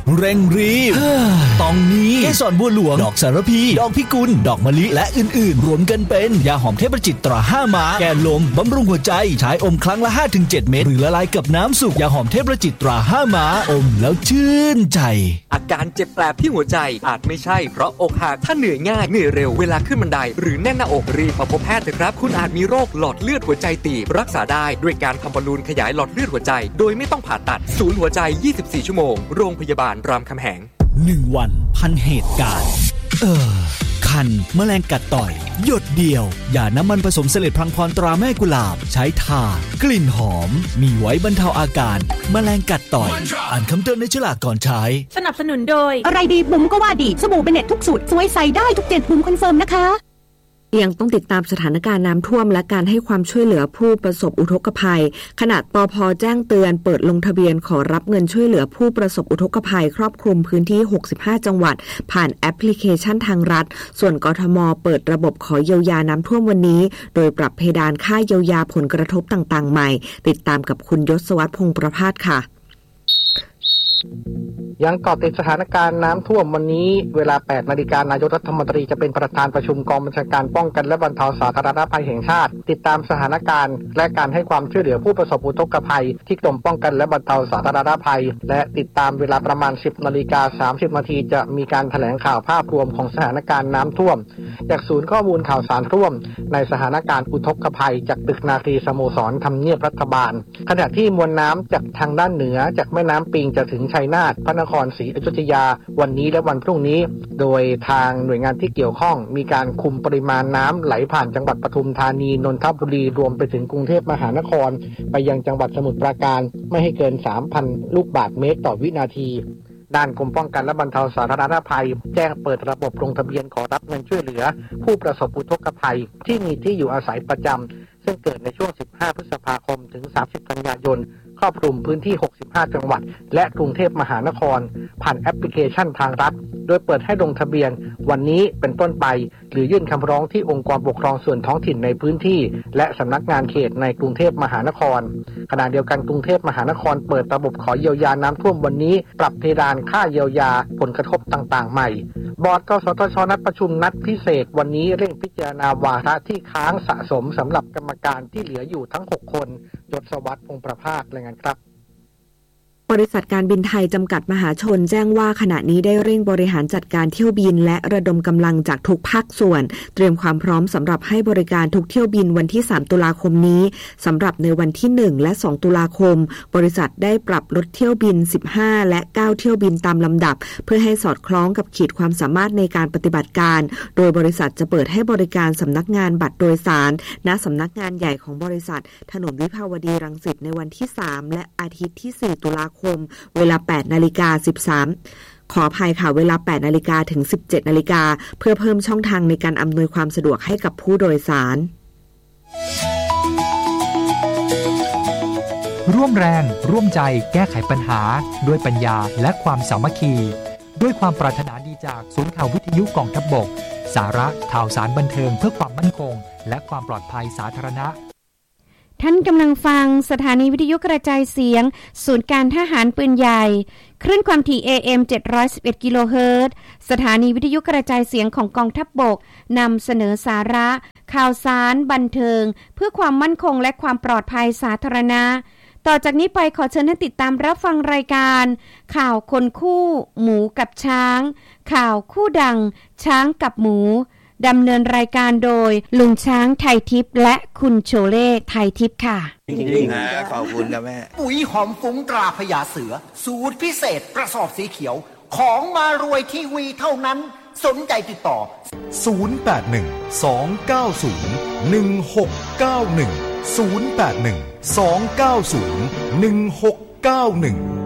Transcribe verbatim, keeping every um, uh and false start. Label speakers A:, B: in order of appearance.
A: เร่งรีบตองนี้เกสรบัวหลวงดอกสารพีดอกพิกุลดอกมะลิและอื่นๆรวมกันเป็นยาหอมเทพจิตตราห้าม้าแก้ลมบำรุงหัวใจใช้อมครั้งละ ห้าถึงเจ็ด เม็ดหรือละลายกับน้ำสุกยาหอมเทพจิตตราห้าม้าอมแล้วชื่นใจ
B: อาการเจ็บแปลบที่หัวใจอาจไม่ใช่เพราะอกหักถ้าเหนื่อยง่ายเหนื่อยเร็วเวลาขึ้นบันไดหรือแน่นหน้าอกรีบมาพบแพทย์เถอะครับคุณอาจมีโรคหลอดเลือดหัวใจตีบรักษาได้ด้วยการทำบอลลูนขยายหลอดเลือดหัวใจโดยไม่ต้องผ่าตัดศูนย์หัวใจยี่สิบสี่ชั่วโมงโรงพยาบาลรามคำแหง
A: หนึ่งวันพันเหตุการณ์เออคันแมลงกัดต่อยหยดเดียวยาน้ำมันผสมเสลดพลังพรตราแม่กุหลาบใช้ทากลิ่นหอมมีไว้บรรเทาอาการแมลงกัดต่อยอ่านคำเตือนในฉลากก่อนใช้
C: สนับสนุนโดยอะไรดีบุ๋มก็ว่าดีสบู่เบเน็ตทุกสูตรสวยใสได้ทุกเจ็ดบุ๋มคอนเฟิร์มนะคะ
D: ยังต้องติดตามสถานการณ์น้ำท่วมและการให้ความช่วยเหลือผู้ประสบอุทกภัยขณะปภ.แจ้งเตือนเปิดลงทะเบียนขอรับเงินช่วยเหลือผู้ประสบอุทกภัยครอบคลุมพื้นที่หกสิบห้าจังหวัดผ่านแอปพลิเคชันทางรัฐส่วนกทม.เปิดระบบขอเยียวยาน้ำท่วมวันนี้โดยปรับเพดานค่าเยียวยาผลกระทบต่างๆใหม่ติดตามกับคุณยศวัฒน์พงษ์ประภาสค่ะ
E: ยังเกาะติดสถานการณ์น้ำท่วมวันนี้เวลา แปดนาฬิกา นายกรัฐมนตรีจะเป็นประธานประชุมกองบัญชาการป้องกันและบรรเทาสาธารณภัยแห่งชาติติดตามสถานการณ์และการให้ความช่วยเหลือผู้ประสบอุทกภัยที่กรมป้องกันและบรรเทาสาธารณภัยและติดตามเวลาประมาณ สิบนาฬิกาสามสิบนาทีจะมีการแถลงข่าวภาพรวมของสถานการณ์น้ำท่วมจากศูนย์ข้อมูลข่าวสารร่วมในสถานการณ์อุทกภัยจากตึกนาคีสโมสรทำเนียบรัฐบาลขณะที่มวลน้ำจากทางด้านเหนือจากแม่น้ำปิงจะถึงชัยนาทพระนครศรีอยุธยาวันนี้และวันพรุ่งนี้โดยทางหน่วยงานที่เกี่ยวข้องมีการคุมปริมาณน้ำไหลผ่านจังหวัดปทุมธานีนนทบุรีรวมไปถึงกรุงเทพมหานครไปยังจังหวัดสมุทรปราการไม่ให้เกิน สามพัน ลูกบาศก์เมตรต่อวินาทีด้านกรมป้องกันและบรรเทาสาธารณภัยแจ้งเปิดระบบลงทะเบียนขอรับเงินช่วยเหลือผู้ประสบอุทกภัยที่มีที่อยู่อาศัยประจำซึ่งเกิดในช่วงสิบห้าพฤษภาคมถึงสามสิบกันยายนครอบคลุมพื้นที่หกสิบห้าจังหวัดและกรุงเทพมหานครผ่านแอปพลิเคชันทางรัฐโดยเปิดให้ลงทะเบียนวันนี้เป็นต้นไปหรือยื่นคำร้องที่องค์กรปกครองส่วนท้องถิ่นในพื้นที่และสำนักงานเขตในกรุงเทพมหานครขณะเดียวกันกรุงเทพมหานครเปิดระบบขอเยียวยาน้ำท่วมวันนี้ปรับเพดานค่าเยียวยาผลกระทบต่างๆใหม่บอร์ดกสทช.นัดประชุมนัดพิเศษวันนี้เร่งพิจารณาวาระที่ค้างสะสมสำหรับกรรมการที่เหลืออยู่ทั้งหกคนยศวัฒน์พงษ์ประภาสรายงานครับ
D: บริษัทการบินไทยจำกัดมหาชนแจ้งว่าขณะนี้ได้เร่งบริหารจัดการเที่ยวบินและระดมกำลังจากทุกภาคส่วนเตรียมความพร้อมสำหรับให้บริการทุกเที่ยวบินวันที่สามตุลาคมนี้สำหรับในวันที่หนึ่งและสองตุลาคมบริษัทได้ปรับลดเที่ยวบินสิบห้าและเก้าเที่ยวบินตามลำดับเพื่อให้สอดคล้องกับขีดความสามารถในการปฏิบัติการโดยบริษัทจะเปิดให้บริการสำนักงานบัตรโดยสารณสำนักงานใหญ่ของบริษัทถนนวิภาวดีรังสิตในวันที่สามและอาทิตย์ที่สี่ตุลาคมเวลา แปดนาฬิกาสิบสาม ขออภัยค่ะเวลา แปดนาฬิกาถึง สิบเจ็ดนาฬิกาเพื่อเพิ่มช่องทางในการอำนวยความสะดวกให้กับผู้โดยสาร
F: ร่วมแรงร่วมใจแก้ไขปัญหาด้วยปัญญาและความสามัคคีด้วยความปรารถนาดีจากศูนย์ข่าววิทยุกองทัพบกสาระข่าวสารบันเทิงเพื่อความมั่นคงและความปลอดภัยสาธารณะ
G: ท่านกำลังฟังสถานีวิทยุกระจายเสียงศูนย์การทหารปืนใหญ่คลื่นความถี่ เอ เอ็ม เจ็ดร้อยสิบเอ็ด กิโลเฮิรตซ์สถานีวิทยุกระจายเสียงของกองทัพบกนำเสนอสาระข่าวสารบันเทิงเพื่อความมั่นคงและความปลอดภัยสาธารณะต่อจากนี้ไปขอเชิญท่านติดตามรับฟังรายการข่าวคนคู่หมูกับช้างข่าวคู่ดังช้างกับหมูดำเนินรายการโดยลุงช้างไทยทิพย์และคุณโชเล่ไทยทิพย์ค่ะ
H: จริงๆนะขอบคุณนะแม่
I: ปุ๋ยหอมฟุ้งตราพญาเสือสูตรพิเศษกระสอบสีเขียวของมารวยทีวีเท่านั้นสนใจติดต่อ
J: ศูนย์ แปด หนึ่ง สอง เก้า ศูนย์ หนึ่ง หก เก้า หนึ่ง ศูนย์ แปด หนึ่ง สอง เก้า ศูนย์ หนึ่ง หก เก้า หนึ่ง